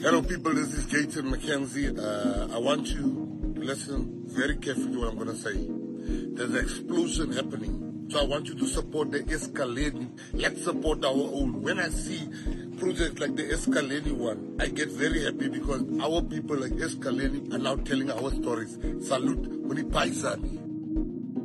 Hello people, this is Gaten McKenzie. I want you to listen very carefully to what I'm going to say. There's an explosion happening. So I want you to support the Escaleni. Let's support our own. When I see projects like the Escaleni one, I get very happy because our people like Escaleni are now telling our stories. Salute. Unipaisani.